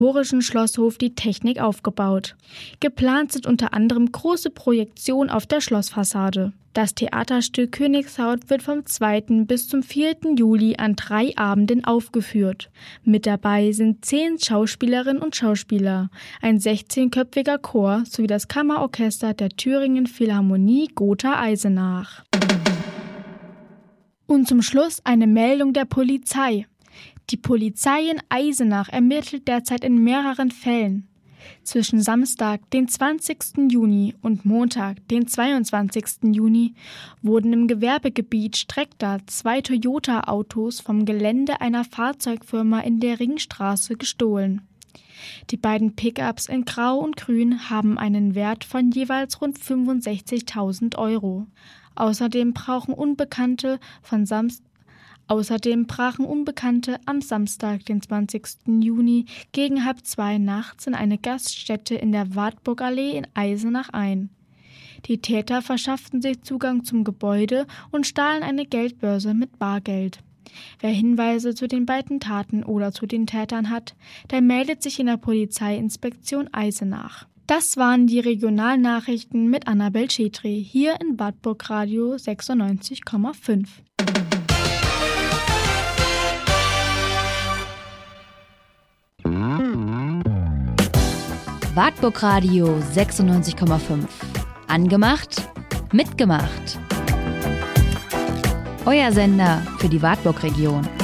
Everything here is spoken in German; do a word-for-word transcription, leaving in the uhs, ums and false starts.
historischen Schlosshof die Technik aufgebaut. Geplant sind unter anderem große Projektionen auf der Schlossfassade. Das Theaterstück Königshaut wird vom zweiten bis zum vierten Juli an drei Abenden aufgeführt. Mit dabei sind zehn Schauspielerinnen und Schauspieler, ein sechzehnköpfiger Chor sowie das Kammerorchester der Thüringen Philharmonie Gotha-Eisenach. Und zum Schluss eine Meldung der Polizei. Die Polizei in Eisenach ermittelt derzeit in mehreren Fällen. Zwischen Samstag, den zwanzigsten Juni und Montag, den zweiundzwanzigsten Juni, wurden im Gewerbegebiet Streckda zwei Toyota-Autos vom Gelände einer Fahrzeugfirma in der Ringstraße gestohlen. Die beiden Pickups in Grau und Grün haben einen Wert von jeweils rund fünfundsechzigtausend Euro. Außerdem brauchen Unbekannte von Samstag Außerdem brachen Unbekannte am Samstag, den zwanzigsten Juni, gegen halb zwei nachts in eine Gaststätte in der Wartburgallee in Eisenach ein. Die Täter verschafften sich Zugang zum Gebäude und stahlen eine Geldbörse mit Bargeld. Wer Hinweise zu den beiden Taten oder zu den Tätern hat, der meldet sich in der Polizeiinspektion Eisenach. Das waren die Regionalnachrichten mit Annabel Chetri, hier in Wartburg Radio sechsundneunzig Komma fünf. Wartburg Radio sechsundneunzig Komma fünf. Angemacht, mitgemacht. Euer Sender für die Wartburg-Region.